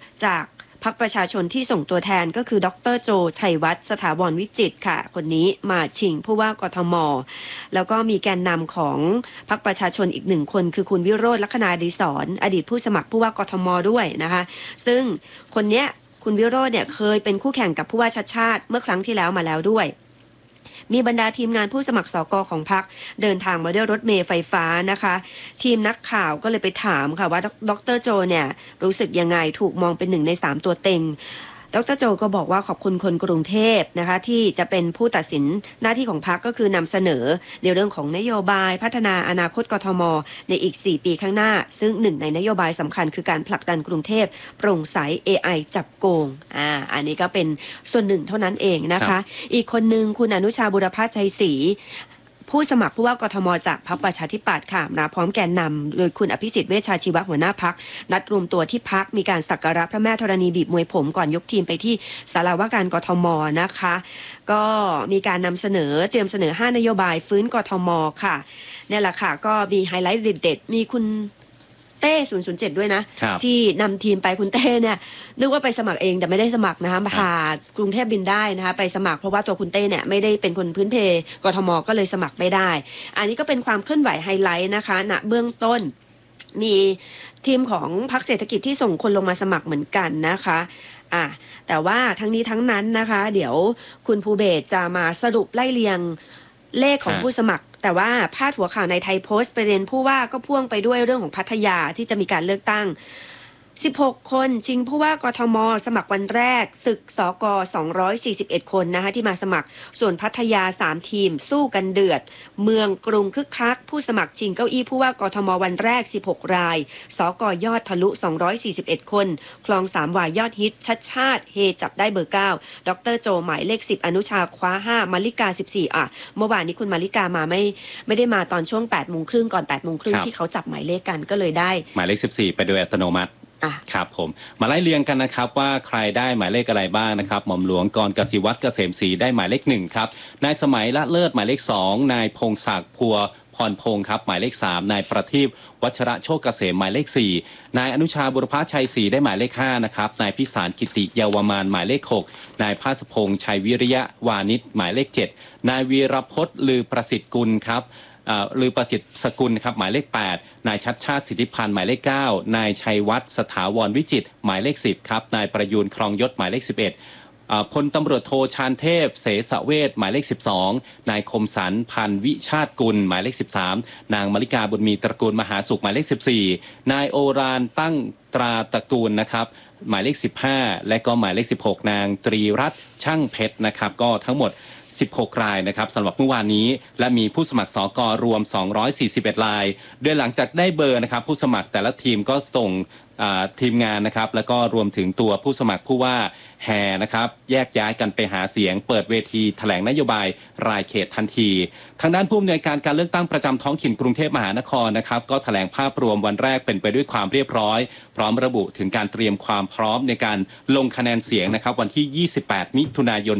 จากพรรคประชาชนที่ส่งตัวแทนก็คือดร.โจชัยวัฒน์สถาวรวิจิตรค่ะคนนี้มาชิงผู้ว่ากทม.แล้วก็มีแกนนำของพรรคประชาชนอีก1 คนคือคุณวิโรจน์ ลัคนาดิศรอดีตผู้สมัครผู้ว่ากทม.ด้วยนะคะซึ่งคนเนี้ยคุณวิโรจน์เนี่ยเคยเป็นคู่แข่งกับผู้ว่าชัชชาติเมื่อครั้งที่แล้วมาแล้วด้วยมีบรรดาทีมงานผู้สมัครสกของพรรคเดินทางมาด้วยรถเมล์ไฟฟ้านะคะทีมนักข่าวก็เลยไปถามค่ะว่าดร.โจเนี่ยรู้สึกยังไงถูกมองเป็น1 ใน 3ตัวเต็งดร.โจก็บอกว่าขอบคุณคนกรุงเทพนะคะที่จะเป็นผู้ตัดสินหน้าที่ของพรรคก็คือนำเสนอในเรื่องของนโยบายพัฒนาอนาคตกทม.ในอีก4 ปีข้างหน้าซึ่ง1 ในนโยบายสำคัญคือการผลักดันกรุงเทพโปร่งใส AI จับโกงอันนี้ก็เป็นส่วนหนึ่งเท่านั้นเองนะคะอีกคนนึงคุณอนุชาบุรพชัยศรีผู้สมัครผู้ว่ากทม.จากพรรคประชาธิปัตย์ค่ะมาพร้อมแกนนำโดยคุณอภิสิทธิ์เวชชาชีวะหัวหน้าพรรคนัดรวมตัวที่พรรคมีการสักการะพระแม่ธรณีบีบมวยผมก่อนยกทีมไปที่ศาลาว่าการกทม.นะคะก็มีการนำเสนอเตรียมเสนอ5 นโยบายฟื้นกทม.ค่ะเนี่ยแหละค่ะก็มีไฮไลท์เด็ดๆมีคุณเต้007ด้วยนะที่นำทีมไปคุณเต้เนี่ยนึกว่าไปสมัครเองแต่ไม่ได้สมัครนะคะพากรุงเทพบินได้นะคะไปสมัครเพราะว่าตัวคุณเต้เนี่ยไม่ได้เป็นคนพื้นเพกทม.ก็เลยสมัครไม่ได้อันนี้ก็เป็นความเคลื่อนไหวไฮไลท์นะคะณเบื้องต้นมีทีมของพรรคเศรษฐกิจที่ส่งคนลงมาสมัครเหมือนกันนะคะแต่ว่าทั้งนี้ทั้งนั้นนะคะเดี๋ยวคุณภูเบศจะมาสรุปไล่เรียงเลขของผู้สมัครแต่ว่าพาดหัวข่าวในไทยโพสต์ประเด็นผู้ว่าก็พ่วงไปด้วยเรื่องของพัทยาที่จะมีการเลือกตั้ง16 คนชิงผู้ว่ากทม.สมัครวันแรกศึกสก241 คนนะคะที่มาสมัครส่วนพัทยา3 ทีมสู้กันเดือดเมืองกรุงคึกคักผู้สมัครชิงเก้าอี้ผู้ว่ากทม.วันแรก16 รายสกยอดทะลุ241 คนคลอง3 วายยอดฮิตชัดชาติเฮจับได้เบอร์9ดร.โจหมายเลข10อนุชาคว้า5มาริกา14เมื่อวานนี้คุณมาริกามาไม่ได้มาตอนช่วง 8:30 ก่อน 8:30 ที่เขาจับหมายเลขกันก็เลยได้หมายเลข14ไปโดยอัตโนมัติครับผมมาไล่เรียงกันนะครับว่าใครได้หมายเลขอะไรบ้างนะครับหม่อมหลวงกรกสิวัตรเกษมศรีได้หมายเลข1ครับนายสมัยละเลิศหมายเลข2นายพงศักดิ์พัวพรพงศ์ครับหมายเลข3นายประทีปวัชระโชคเกษมหมายเลข4นายอนุชาบุรพชัยศรีได้หมายเลข5นะครับนายพิสารกิติเยาวมานหมายเลข6นายภาสพงษ์ชัยวิริยะวานิชหมายเลข7นายวีรพจน์ลือประสิทธิ์กุลครับลือประสิทธิ์สกุลครับหมายเลข8นายชัดชาติสิทธิพันธ์หมายเลข9นายชัยวัฒน์สถาวรวิจิตรหมายเลข10ครับนายประยูนครองยศหมายเลข11พลตำรวจโทชาญเทพเสสเวชหมายเลข12นายคมสันพันวิชาติกุลหมายเลข13นางมริกาบุญมีตระกูลมหาสุขหมายเลข14นายโอรานตั้งตราตระกูลนะครับหมายเลข15และก็หมายเลข16นางตรีรัตน์ช่างเพชรนะครับก็ทั้งหมด16 รายนะครับสำหรับเมื่อวานนี้และมีผู้สมัครสกรวม241 รายโดยหลังจากได้เบอร์นะครับผู้สมัครแต่ละทีมก็ส่งทีมงานนะครับแล้วก็รวมถึงตัวผู้สมัครผู้ว่าแห่นะครับแยกย้ายกันไปหาเสียงเปิดเวทีแถลงนโยบายรายเขตทันทีทางด้านผู้อำนวยการการเลือกตั้งประจำท้องถิ่นกรุงเทพมหานครนะครับก็แถลงภาพรวมวันแรกเป็นไปด้วยความเรียบร้อยพร้อมระบุถึงการเตรียมความพร้อมในการลงคะแนนเสียงนะครับวันที่28 มิถุนายน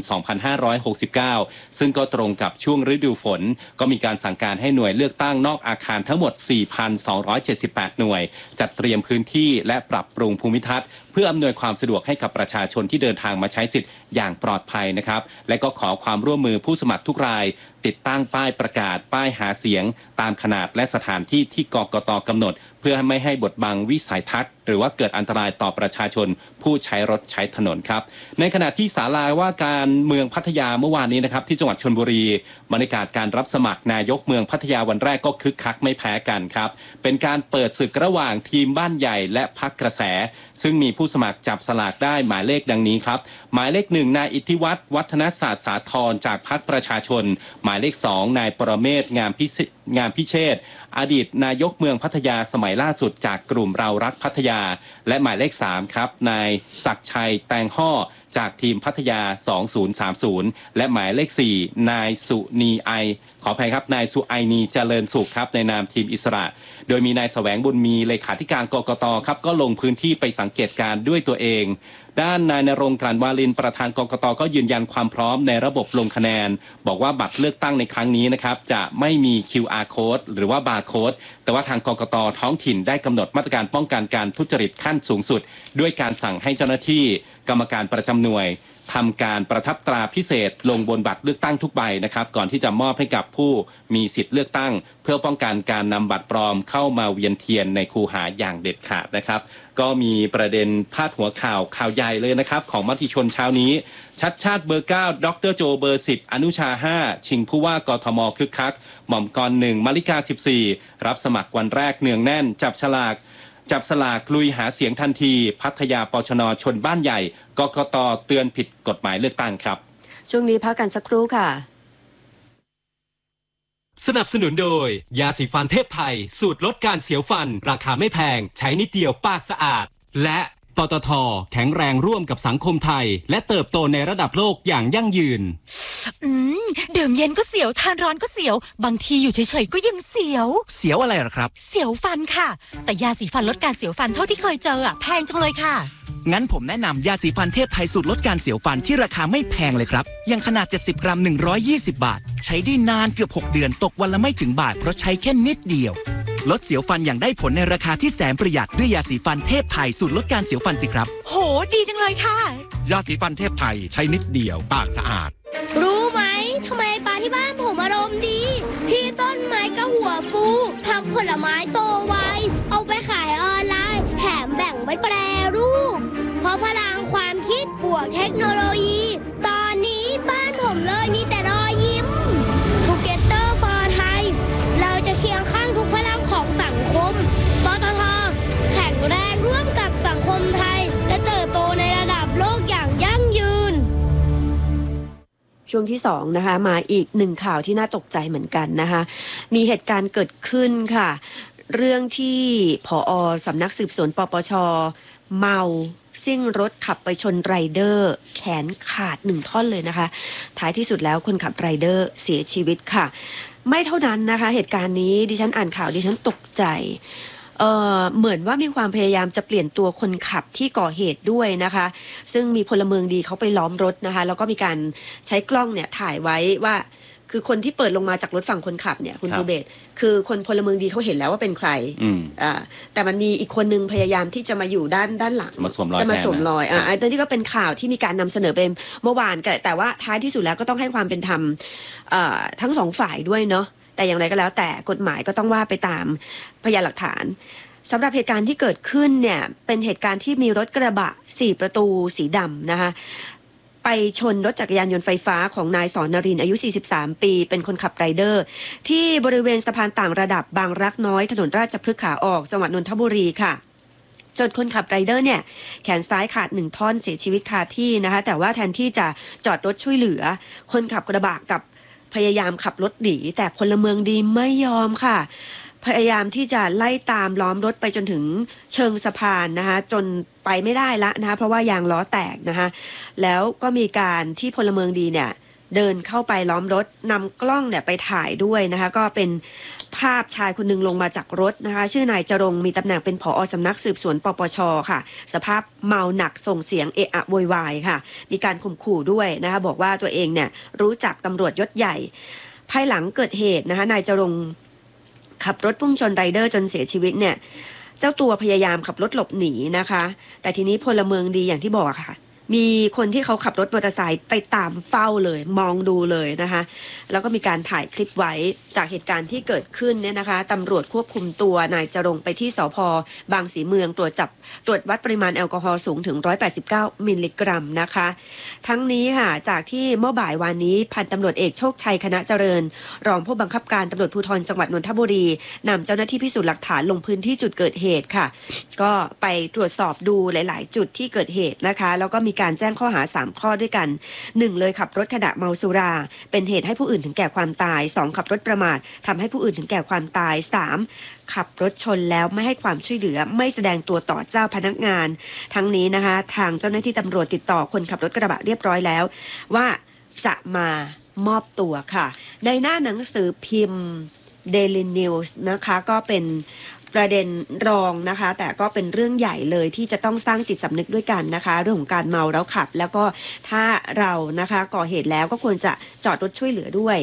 2569ซึ่งก็ตรงกับช่วงฤดูฝนก็มีการสั่งการให้หน่วยเลือกตั้งนอกอาคารทั้งหมด 4,278 หน่วยจัดเตรียมพื้นที่และปรับปรุงภูมิทัศน์เพื่ออำนวยความสะดวกให้กับประชาชนที่เดินทางมาใช้สิทธิ์อย่างปลอดภัยนะครับและก็ขอความร่วมมือผู้สมัครทุกรายติดตั้งป้ายประกาศป้ายหาเสียงตามขนาดและสถานที่ที่กกต.กำหนดเพื่อไม่ให้บดบังวิสัยทัศน์หรือว่าเกิดอันตรายต่อประชาชนผู้ใช้รถใช้ถนนครับในขณะที่ศาลาว่าการเมืองพัทยาเมื่อวานนี้นะครับที่จังหวัดชลบุรีบรรยากาศการรับสมัครนายกเมืองพัทยาวันแรกก็คึกคักไม่แพ้กันครับเป็นการเปิดศึกระหว่างทีมบ้านใหญ่และพรรคกระแสซึ่งมีผู้สมัครจับสลากได้หมายเลขดังนี้ครับหมายเลข1นายอิทธิวัฒน์วัฒนศาสตร์สาธรจากพรรคประชาชนหมายเลข2นายปรเมศงามพิเชษฐ์อดีตนายกเมืองพัทยาสมัยล่าสุดจากกลุ่มเรารักพัทยาและหมายเลข3ครับนายศักดิ์ชัยแตงห่อจากทีมพัทยา2030และหมายเลข4นายสุนีไอขออภัยครับนายสุไอนีเจริญสุขครับในนามทีมอิสระโดยมีนายแสวงบุญมีเลขาธิการกกตครับก็ลงพื้นที่ไปสังเกตการณ์ด้วยตัวเองด้านนายณรงค์ กลั่นวาลินประธานกกตก็ยืนยันความพร้อมในระบบลงคะแนนบอกว่าบัตรเลือกตั้งในครั้งนี้นะครับจะไม่มี QR QR code หรือว่า barcode แต่ว่าทางกกต.ท้องถิ่นได้กำหนดมาตรการป้องกันการทุจริตขั้นสูงสุดด้วยการสั่งให้เจ้าหน้าที่กรรมการประจำหน่วยทำการประทับตราพิเศษลงบนบัตรเลือกตั้งทุกใบนะครับก่อนที่จะมอบให้กับผู้มีสิทธิ์เลือกตั้งเพื่อป้องกันการนำบัตรปลอมเข้ามาเวียนเทียนในคูหาอย่างเด็ดขาดนะครับก็มีประเด็นพาดหัวข่าวใหญ่เลยนะครับของมติชนเช้านี้ชัดชาติเบอร์ 9 ดร.โจเบอร์ 10 อนุชา 5 ชิงผู้ว่ากทมคึกคักหม่อมกร1 มาริกา 14 รับสมัครวันแรกเนืองแน่นจับสลากลุยหาเสียงทันทีพัทยาปชนชนบ้านใหญ่กกต.เตือนผิดกฎหมายเลือกตั้งครับช่วงนี้พักกันสักครู่ค่ะสนับสนุนโดยยาสีฟันเทพไทยสูตรลดการเสียวฟันราคาไม่แพงใช้นิดเดียวปากสะอาดและปตท.แข็งแรงร่วมกับสังคมไทยและเติบโตในระดับโลกอย่างยั่งยืนดื่มเย็นก็เสียวทานร้อนก็เสียวบางทีอยู่เฉยๆก็ยังเสียวอะไรหรอครับเสียวฟันค่ะแต่ยาสีฟันลดการเสียวฟันเท่าที่เคยเจอแพงจังเลยค่ะงั้นผมแนะนำยาสีฟันเทพไทยสูตรลดการเสียวฟันที่ราคาไม่แพงเลยครับยังขนาด70 กรัม120 บาทใช้ได้นานเกือบ6 เดือนตกวันละไม่ถึงบาทเพราะใช้แค่นิดเดียวลดเสียวฟันอย่างได้ผลในราคาที่แสนประหยัดด้วยยาสีฟันเทพไทยสูตรลดการเสียวฟันสิครับโหดีจังเลยค่ะยาสีฟันเทพไทยใช้นิดเดียวปากสะอาดรู้ไหมทำไมปลาที่บ้านผมอารมณ์ดีพี่ต้นไม้ก็หัวฟูผักผลไม้โตไวเอาไปขายออนไลน์แถมแบ่งไว้แปรรูปเพราะพลังความคิดบวกเทคโนโลยีตอนนี้บ้านผมเลยมีแต่รอยยิ้ม Together for Thai เราจะเคียงข้างทุกพลังของสังคมปตท.แข็งแรงร่วมกับสังคมไทยและเติบโตในระดับโลกอย่างยั่งยืนช่วงที่2นะคะมาอีก1ข่าวที่น่าตกใจเหมือนกันนะคะมีเหตุการณ์เกิดขึ้นค่ะเรื่องที่ผอ.สำนักสืบสวนปปช.เมาซิ่งรถขับไปชนไรเดอร์แขนขาด1ท่อนเลยนะคะท้ายที่สุดแล้วคนขับไรเดอร์เสียชีวิตค่ะไม่เท่านั้นนะคะเหตุการณ์นี้ดิฉันอ่านข่าวดิฉันตกใจเหมือนว่ามีความพยายามจะเปลี่ยนตัวคนขับที่ก่อเหตุด้วยนะคะซึ่งมีพลเมืองดีเขาไปล้อมรถนะคะแล้วก็มีการใช้กล้องเนี่ยถ่ายไว้ว่าคือคนที่เปิดลงมาจากรถฝั่งคนขับเนี่ยคุณภูเบศคือคนพลเมืองดีเขาเห็นแล้วว่าเป็นใครแต่มันมีอีกคนนึงพยายามที่จะมาอยู่ด้านหลังจะมาสวมรอยอันนี้ก็เป็นข่าวที่มีการนำเสนอไปเมื่อวานแต่ว่าท้ายที่สุดแล้วก็ต้องให้ความเป็นธรรมทั้งสองฝ่ายด้วยเนาะแต่อย่างไรก็แล้วแต่กฎหมายก็ต้องว่าไปตามพยานหลักฐานสำหรับเหตุการณ์ที่เกิดขึ้นเนี่ยเป็นเหตุการณ์ที่มีรถกระบะ4ประตูสีดำนะคะไปชนรถจักรยานยนต์ไฟฟ้าของนายสอนนรินทร์อายุ43ปีเป็นคนขับไรเดอร์ที่บริเวณสะพานต่างระดับบางรักน้อยถนนราชพฤกษ์ขาออกจังหวัดนนทบุรีค่ะจนคนขับไรเดอร์เนี่ยแขนซ้ายขาด1ท่อนเสียชีวิตคาที่นะคะแต่ว่าแทนที่จะจอดรถช่วยเหลือคนขับกระบะกับพยายามขับรถหนีแต่พลเมืองดีไม่ยอมค่ะพยายามที่จะไล่ตามล้อมรถไปจนถึงเชิงสะพานนะคะจนไปไม่ได้ละนะคะเพราะว่ายางล้อแตกนะคะแล้วก็มีการที่พลเมืองดีเนี่ยเดินเข้าไปล้อมรถนำกล้องเนี่ยไปถ่ายด้วยนะคะก็เป็นภาพชายคนนึงลงมาจากรถนะคะชื่อนายจรงมีตำแหน่งเป็นผอ.สำนักสืบสวนปปช.ค่ะสภาพเมาหนักส่งเสียงเอะอะโวยวายค่ะมีการข่มขู่ด้วยนะคะบอกว่าตัวเองเนี่ยรู้จักตำรวจยศใหญ่ภายหลังเกิดเหตุนะคะนายจรงขับรถพุ่งชนไรเดอร์จนเสียชีวิตเนี่ยเจ้าตัวพยายามขับรถหลบหนีนะคะแต่ทีนี้พลเมืองดีอย่างที่บอกค่ะมีคนที่เขาขับรถมอเตอร์ไซค์ไปตามเฝ้าเลยมองดูเลยนะคะแล้วก็มีการถ่ายคลิปไว้จากเหตุการณ์ที่เกิดขึ้นเนี่ยนะคะตำรวจควบคุมตัวนายจรงไปที่สภ.บางสีเมืองตรวจวัดปริมาณแอลกอฮอล์สูงถึง189มิลลิกรัมนะคะทั้งนี้ค่ะจากที่เมื่อบ่ายวานนี้พันตำรวจเอกโชคชัยคณะเจริญรองผู้บังคับการตำรวจภูธรจังหวัดนนทบุรีนำเจ้าหน้าที่พิสูจน์หลักฐานลงพื้นที่จุดเกิดเหตุค่ะก็ไปตรวจสอบดูหลายๆจุดที่เกิดเหตุนะคะแล้วก็มีการแจ้งข้อหา3ข้อด้วยกัน1เลยขับรถขณะเมาสุราเป็นเหตุให้ผู้อื่นถึงแก่ความตาย2ขับรถประมาททำให้ผู้อื่นถึงแก่ความตาย3ขับรถชนแล้วไม่ให้ความช่วยเหลือไม่แสดงตัวต่อเจ้าพนักงานทั้งนี้นะคะทางเจ้าหน้าที่ตำรวจติดต่อคนขับรถกระบะเรียบร้อยแล้วว่าจะมามอบตัวค่ะในหน้าหนังสือพิมพ์ Daily News นะคะก็เป็นประเด็นรองนะคะแต่ก็เป็นเรื่องใหญ่เลยที่จะต้องสร้างจิตสำนึกด้วยกันนะคะเรื่องของการเมาแล้วขับแล้วก็ถ้าเรานะคะก่อเหตุแล้วก็ควรจะจอดรถช่วยเหลือด้วย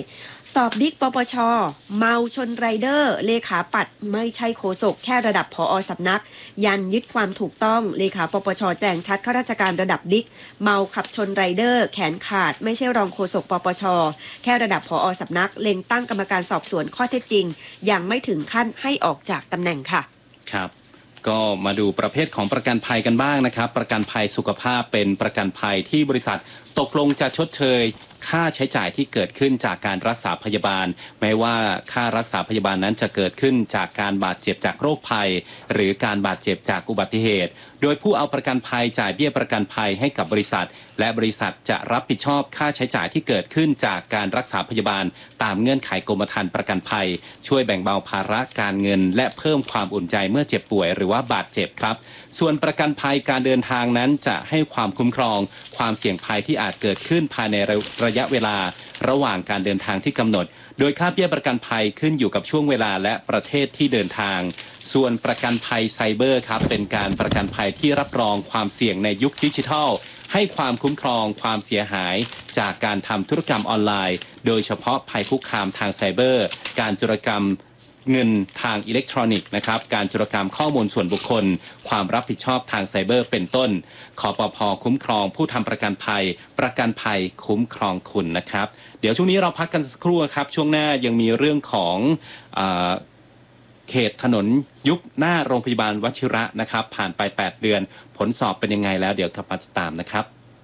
สอบบิ๊กปปช.เมาชนไรเดอร์เลขาปัดไม่ใช่โฆษกแค่ระดับผอ.สำนักยันยึดความถูกต้องเลขาปปช.แจ้งชัดข้าราชการระดับบิ๊กเมาขับชนไรเดอร์แขนขาดไม่ใช่รองโฆษกปปช.แค่ระดับผอ.สำนักเล็งตั้งกรรมการสอบสวนข้อเท็จจริงยังไม่ถึงขั้นให้ออกจากตำแหน่งค่ะครับก็มาดูประเภทของประกันภัยกันบ้างนะครับประกันภัยสุขภาพเป็นประกันภัยที่บริษัทตกลงจะชดเชยค่าใช้จ่ายที่เกิดขึ้นจากการรักษาพยาบาลแม้ว่าค่ารักษาพยาบาลนั้นจะเกิดขึ้นจากการบาดเจ็บจากโรคภัยหรือการบาดเจ็บจากอุบัติเหตุโดยผู้เอาประกันภัยจ่ายเบี้ยประกันภัยให้กับบริษัทและบริษัทจะรับผิดชอบค่าใช้จ่ายที่เกิดขึ้นจากการรักษาพยาบาลตามเงื่อนไขกรมธรรม์ประกันภัยช่วยแบ่งเบาภาระการเงินและเพิ่มความอุ่นใจเมื่อเจ็บป่วยหรือว่าบาดเจ็บครับส่วนประกันภัยการเดินทางนั้นจะให้ความคุ้มครองความเสี่ยงภัยที่อาจเกิดขึ้นภายในระยะเวลาระหว่างการเดินทางที่กำหนดโดยค่าเบี้ยประกันภัยขึ้นอยู่กับช่วงเวลาและประเทศที่เดินทางส่วนประกันภัยไซเบอร์ครับเป็นการประกันภัยที่รับรองความเสี่ยงในยุคดิจิทัลให้ความคุ้มครองความเสียหายจากการทำธุรกรรมออนไลน์โดยเฉพาะภัยคุกคามทางไซเบอร์การโจรกรรมเงินทางอิเล็กทรอนิกส์นะครับการโจรกรรมข้อมูลส่วนบุคคลความรับผิดชอบทางไซเบอร์เป็นต้นคปภ.คุ้มครองผู้ทำประกันภัยประกันภัยคุ้มครองคุณนะครับเดี๋ยวช่วงนี้เราพักกันสักครู่ครับช่วงหน้ายังมีเรื่องของเขตถนนยุบหน้าโรงพยาบาลวชิระนะครับผ่านไป8เดือนผลสอบเป็นยังไงแล้วเดี๋ยวกลับมาติดตามนะครับ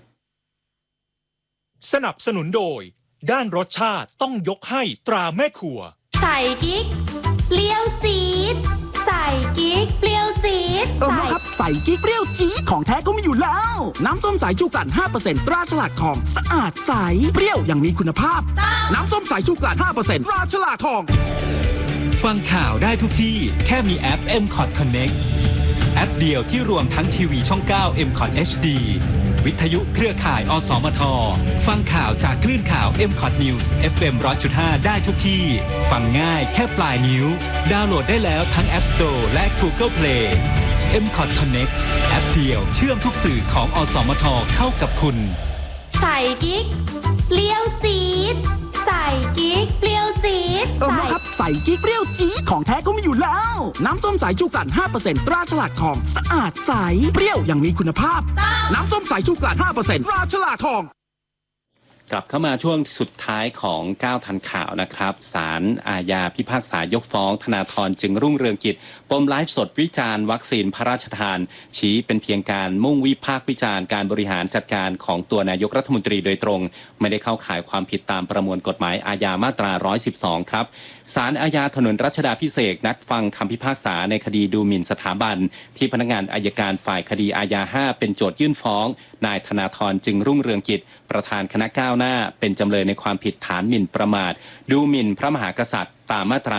สนับสนุนโดยด้านรสชาติต้องยกให้ตราแม่ครัวใส่กิ๊กเปรี้ยวจี๊ดใส่กิ๊กเปรี้ยวจี๊ดครับใส่กิ๊กเปรี้ยวจี๊ดของแท้ก็มีอยู่แล้วน้ำส้มสายชูกลั่น 5% ตราฉลากทองสะอาดใสเปรี้ยวอย่างมีคุณภาพน้ำส้มสายชูกลั่น 5% ตราฉลากทองฟังข่าวได้ทุกที่แค่มีแอป MCOT Connect แอปเดียวที่รวมทั้งทีวีช่อง 9 MCOT HD วิทยุเครือข่ายอสมทฟังข่าวจากคลื่นข่าว MCOT News FM 100.5 ได้ทุกที่ฟังง่ายแค่ปลายนิ้วดาวน์โหลดได้แล้วทั้ง App Store และ Google Play MCOT Connect แอปเดียวเชื่อมทุกสื่อของอสมทเข้ากับคุณใส่กิ๊กเปรี้ยวจี๊ดใส่กิ๊กเปรี้ยวจี๊ดครับใส่กิ๊กเปรี้ยวจี๊ดของแท้ก็มีอยู่แล้วน้ำส้มสายชูกลั่น 5% ตราฉลากทองสะอาดใสเปรี้ยวอย่างมีคุณภาพน้ำส้มสายชูกลั่น 5% ตราฉลากทองกลับเข้ามาช่วงสุดท้ายของ9ทันข่าวนะครับศาลอาญาพิพากษายกฟ้องธนาธรจึงรุ่งเรืองกิจปมไลฟ์สดวิจารณ์วัคซีนพระราชทานชี้เป็นเพียงการมุ่งวิพากษ์วิจารณ์การบริหารจัดการของตัวนายกรัฐมนตรีโดยตรงไม่ได้เข้าข่ายความผิดตามประมวลกฎหมายอาญามาตรา112ครับศาลอาญาถนนรัชดาภิเษกนัดฟังคำพิพากษาในคดีดูหมิ่นสถาบันที่พนักงานอัยการฝ่ายคดีอาญา5เป็นโจทยื่นฟ้องนายธนาธรจึงรุ่งเรืองกิจประธานคณะก้าวหน้าเป็นจำเลยในความผิดฐานหมิ่นประมาทดูหมิ่นพระมหากษัตริย์ตามมาตรา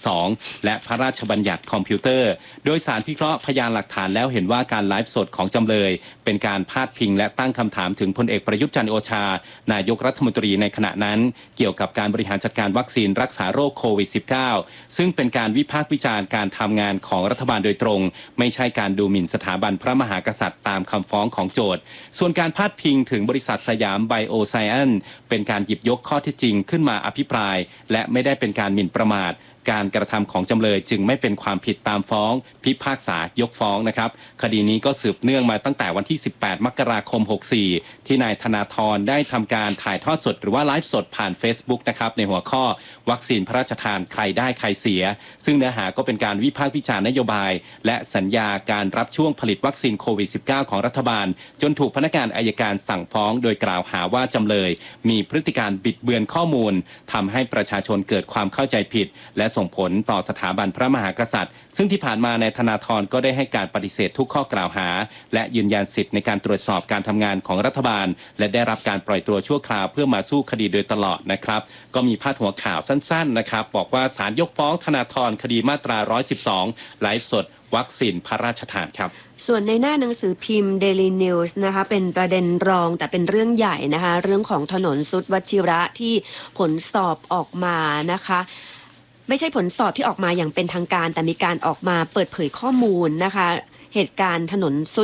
112และพระราชบัญญัติคอมพิวเตอร์โดยศาลพิเคราะห์พยานหลักฐานแล้วเห็นว่าการไลฟ์สดของจำเลยเป็นการพาดพิงและตั้งคำถามถึงพลเอกประยุทธ์จันทร์โอชานายกรัฐมนตรีในขณะนั้นเกี่ยวกับการบริหารจัดการวัคซีนรักษาโรคโควิด -19 ซึ่งเป็นการวิพากษ์วิจารณ์การทำงานของรัฐบาลโดยตรงไม่ใช่การดูหมิ่นสถาบันพระมหากษัตริย์ตามคำฟ้องของโจทก์ส่วนการพาดพิงถึงบริษัทสยามไบโอไซแอนซ์เป็นการหยิบยกข้อเท็จจริงขึ้นมาอภิปรายและไม่ได้เป็นการหมิ่นประมาทการกระทำของจำเลยจึงไม่เป็นความผิดตามฟ้องพิพากษายกฟ้องนะครับคดีนี้ก็สืบเนื่องมาตั้งแต่วันที่18มกราคม64ที่นายธนาธรได้ทำการถ่ายทอดสดหรือว่าไลฟ์สดผ่าน Facebook นะครับในหัวข้อวัคซีนพระราชทานใครได้ใครเสียซึ่งเนื้อหาก็เป็นการวิพากษ์วิจารณ์นโยบายและสัญญาการรับช่วงผลิตวัคซีนโควิด -19 ของรัฐบาลจนถูกพนักงานอัยการสั่งฟ้องโดยกล่าวหาว่าจำเลยมีพฤติการบิดเบือนข้อมูลทำให้ประชาชนเกิดความเข้าใจผิดและส่งผลต่อสถาบันพระมหากษัตริย์ซึ่งที่ผ่านมานายธนาธรก็ได้ให้การปฏิเสธทุกข้อกล่าวหาและยืนยันสิทธิ์ในการตรวจสอบการทำงานของรัฐบาลและได้รับการปล่อยตัวชั่วคราวเพื่อมาสู้คดีโดยตลอดนะครับก็มีพาดหัวข่าวสั้นๆนะครับบอกว่าศาลยกฟ้องธนาธรคดีมาตรา112ไลฟ์สดวัคซีนพระราชทานครับส่วนในหน้าหนังสือพิมพ์ Daily News นะคะเป็นประเด็นรองแต่เป็นเรื่องใหญ่นะคะเรื่องของถนนสุดวชิระที่ผลสอบออกมานะคะไม่ใช่ผลสอบที่ออกมาอย่างเป็นทางการแต่มีการออกมาเปิดเผยข้อมูลนะคะเหตุการณ์ถนนสุด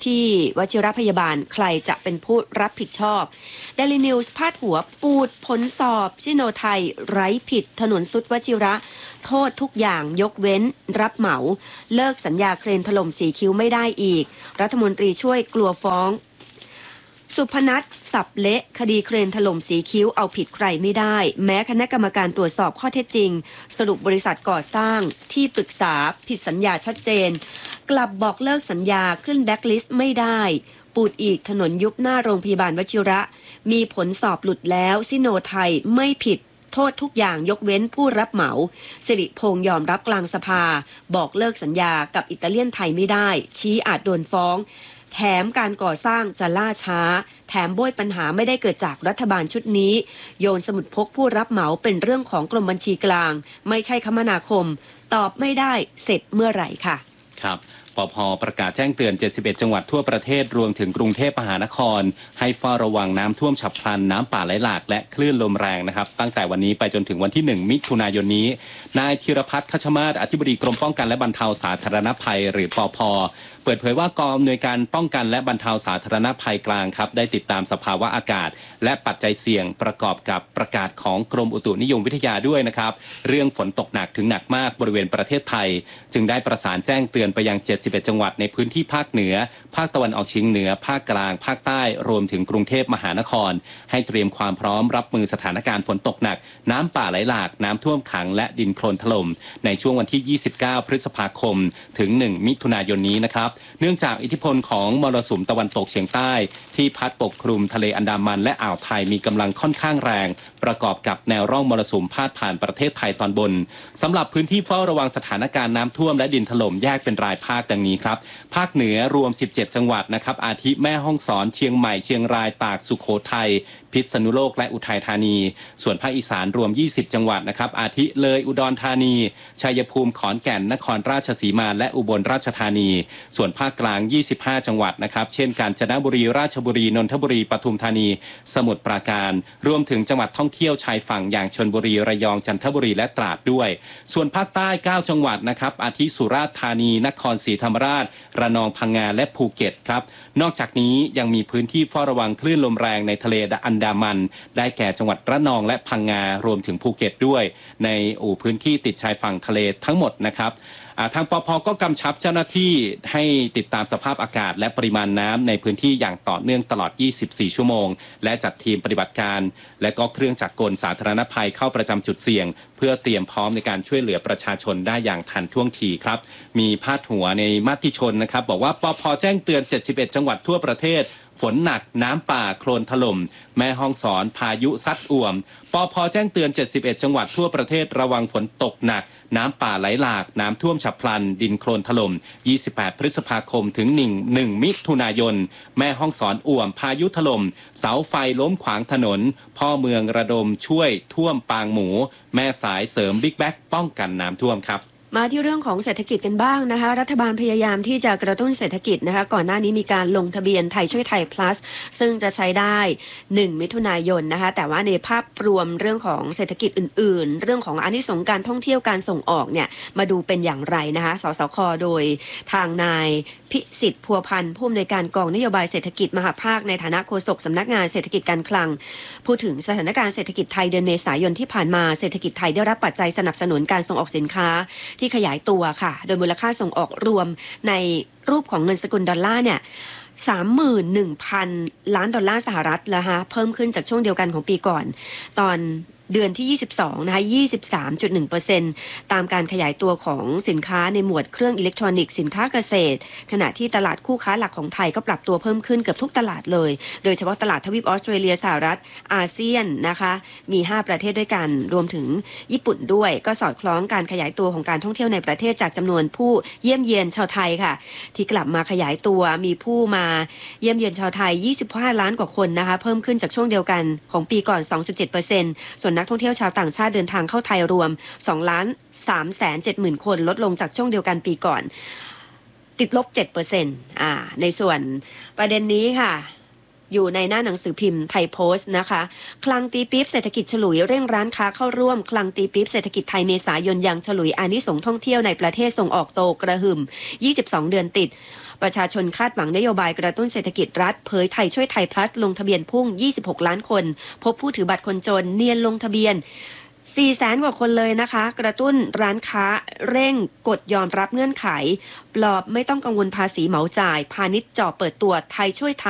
ที่วชิรพยาบาลใครจะเป็นผู้รับผิดชอบ Daily News พาดหัวปูดผลสอบซิโนไทยไร้ผิดถนนสุดวชิระโทษทุกอย่างยกเว้นรับเหมาเลิกสัญญาเครนถล่มสีคิ้วไม่ได้อีกรัฐมนตรีช่วยกลัวฟ้องสุพนัทสับเละคดีเครนถล่มสีคิ้วเอาผิดใครไม่ได้แม้คณะกรรมการตรวจสอบข้อเท็จจริงสรุปบริษัทก่อสร้างที่ปรึกษาผิดสัญญาชัดเจนกลับบอกเลิกสัญญาขึ้นแบล็คลิสต์ไม่ได้ปูดอีกถนนยุบหน้าโรงพยาบาลวชิระมีผลสอบหลุดแล้วซิโนไทยไม่ผิดโทษทุกอย่างยกเว้นผู้รับเหมาสิริพงษ์ยอมรับกลางสภาบอกเลิกสัญญากับอิตาเลียนไทยไม่ได้ชี้อาจโดนฟ้องแถมการก่อสร้างจะล่าช้าแถมโบยปัญหาไม่ได้เกิดจากรัฐบาลชุดนี้โยนสมุดพกผู้รับเหมาเป็นเรื่องของกรมบัญชีกลางไม่ใช่คมนาคมตอบไม่ได้เสร็จเมื่อไหร่ค่ะครับปภ.ประกาศแจ้งเตือน71จังหวัดทั่วประเทศรวมถึงกรุงเทพมหานครให้เฝ้าระวังน้ำท่วมฉับพลันน้ำป่าไหลหลากและคลื่นลมแรงนะครับตั้งแต่วันนี้ไปจนถึงวันที่1มิถุนายนนี้นายธีรพัฒน์ คัชมาศอธิบดีกรมป้องกันและบรรเทาสาธารณภัยหรือปภ.เปิดเผยว่ากองอำนวยการป้องกันและบรรเทาสาธารณภัยกลางครับได้ติดตามสภาวะอากาศและปัจจัยเสี่ยงประกอบกับประกาศของกรมอุตุนิยมวิทยาด้วยนะครับเรื่องฝนตกหนักถึงหนักมากบริเวณประเทศไทยจึงได้ประสานแจ้งเตือนไปยัง71จังหวัดในพื้นที่ภาคเหนือภาคตะวันออกเฉียงเหนือภาคกลางภาคใต้รวมถึงกรุงเทพมหานครให้เตรียมความพร้อมรับมือสถานการณ์ฝนตกหนักน้ำป่าไหลหลากน้ำท่วมขังและดินโคลนถล่มในช่วงวันที่29พฤษภาคมถึง1มิถุนายนนี้นะครับเนื่องจากอิทธิพลของมรสุมตะวันตกเฉียงใต้ที่พัดปกคลุมทะเลอันดามันและอ่าวไทยมีกำลังค่อนข้างแรงประกอบกับแนวร่องมรสุมพาดผ่านประเทศไทยตอนบนสำหรับพื้นที่เฝ้าระวังสถานการณ์น้ำท่วมและดินถล่มแยกเป็นรายภาคดังนี้ครับภาคเหนือรวม17จังหวัดนะครับอาทิแม่ฮ่องสอนเชียงใหม่เชียงรายตากสุโขทัยพิษณุโลกและอุทัยธานีส่วนภาคอีสานรวม20จังหวัดนะครับอาทิเลยอุดรธานีชัยภูมิขอนแก่นนครราชสีมาและอุบลราชธานีส่วนภาคกลาง25จังหวัดนะครับเช่นกาญจนบุรีราชบุรีนนทบุรีปทุมธานีสมุทรปราการรวมถึงจังหวัดท่องเที่ยวชายฝั่งอย่างชลบุรีระยองจันทบุรีและตราดด้วยส่วนภาคใต้9จังหวัดนะครับอาทิสุราษฎร์ธานีนครศรีธรรมราชระนองพังงาและภูเก็ตครับนอกจากนี้ยังมีพื้นที่เฝ้าระวังคลื่นลมแรงในทะเลอันดามันได้แก่จังหวัดระนองและพังงารวมถึงภูเก็ตด้วยในพื้นที่ติดชายฝั่งทะเลทั้งหมดนะครับทางปภ.ก็กำชับเจ้าหน้าที่ให้ติดตามสภาพอากาศและปริมาณน้ำในพื้นที่อย่างต่อเนื่องตลอด24ชั่วโมงและจัดทีมปฏิบัติการและก็เครื่องจักรกลสาธารณภัยเข้าประจำจุดเสี่ยงเพื่อเตรียมพร้อมในการช่วยเหลือประชาชนได้อย่างทันท่วงทีครับมีพาดหัวในมติชนนะครับบอกว่าปภ.แจ้งเตือน71จังหวัดทั่วประเทศฝนหนักน้ำป่าโคลนถล่มแม่ฮ่องสอนพายุซัดอ่วมปภ.แจ้งเตือน71จังหวัดทั่วประเทศระวังฝนตกหนักน้ำป่าไหลหลากน้ำท่วมฉับพลันดินโคลนถล่ม28พฤษภาคมถึง1มิถุนายนแม่ฮ่องสอนอ่วมพายุถล่มเสาไฟล้มขวางถนนพ่อเมืองระดมช่วยท่วมปางหมูแม่สายเสริมบิ๊กแบ็กป้องกันน้ำท่วมครับมาที่เรื่องของเศรษฐกิจกันบ้างนะคะรัฐบาลพยายามที่จะกระตุ้นเศรษฐกิจนะคะก่อนหน้านี้มีการลงทะเบียนไทยช่วยไทย plus ซึ่งจะใช้ได้1มิถุนายนนะคะแต่ว่าในภาพรวมเรื่องของเศรษฐกิจอื่นๆเรื่องของอานิสงส์การท่องเที่ยวการส่งออกเนี่ยมาดูเป็นอย่างไรนะคะสสค.โดยทางนายพิสิทธิ์พัวพันธ์ผู้อำนวยการกองนโยบายเศรษฐกิจมหาภาคในฐานะโฆษกสำนักงานเศรษฐกิจการคลังพูดถึงสถานการณ์เศรษฐกิจไทยเดือนเมษายนที่ผ่านมาเศรษฐกิจไทยได้รับปัจจัยสนับสนุนการส่งออกสินค้าที่ขยายตัวโดยมูลค่าส่งออกรวมในรูปของเงินสกุลดอลลาร์เนี่ย 31,000 ล้านดอลลาร์สหรัฐแล้วเพิ่มขึ้นจากช่วงเดียวกันของปีก่อนตอนเดือนที่22นะคะ 23.1% ตามการขยายตัวของสินค้าในหมวดเครื่องอิเล็กทรอนิกส์สินค้าเกษตรขณะที่ตลาดคู่ค้าหลักของไทยก็ปรับตัวเพิ่มขึ้นเกือบทุกตลาดเลยโดยเฉพาะตลาดทวีปออสเตรเลียสหรัฐอาเซียนนะคะมี5ประเทศด้วยกันรวมถึงญี่ปุ่นด้วยก็สอดคล้องการขยายตัวของการท่องเที่ยวในประเทศจากจำนวนผู้เยี่ยมเยียนชาวไทยค่ะที่กลับมาขยายตัวมีผู้มาเยี่ยมเยียนชาวไทย25ล้านกว่าคนนะคะเพิ่มขึ้นจากช่วงเดียวกันของปีก่อน 2.7% ส่วนนักท่องเที่ยวชาวต่างชาติเดินทางเข้าไทยรวม 2,370,000 คนลดลงจากช่วงเดียวกันปีก่อนติดลบ 7% ในส่วนประเด็นนี้ค่ะอยู่ในหน้าหนังสือพิมพ์ไทยโพสต์นะคะคลังตีปี๊บเศรษฐกิจฉลุยเร่งร้านค้าเข้าร่วมคลังตีปี๊บเศรษฐกิจไทยเมษายนยังฉลุยอานิสงส์ท่องเที่ยวในประเทศส่งออกโตกระหึ่ม22 เดือนติดประชาชนคาดหวังนโยบายกระตุ้นเศรษฐกิจรัฐเผยไทยช่วยไทย plus ลงทะเบียนพุ่ง26 ล้านคนพบผู้ถือบัตรคนจนเนียนลงทะเบียน400,000 กว่าคนเลยนะคะกระตุ้นร้านค้าเร่งกดยอมรับเงื่อนไขปลอบไม่ต้องกังวลภาษีเหมาจ่ายพาณิชย์จ่อเปิดตัวไทยช่วยไทย